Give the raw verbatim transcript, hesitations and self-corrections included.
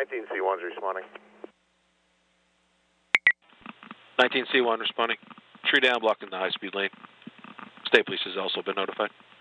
nineteen C one's responding. nineteen C one responding. Tree down blocking the high-speed lane. State police has also been notified.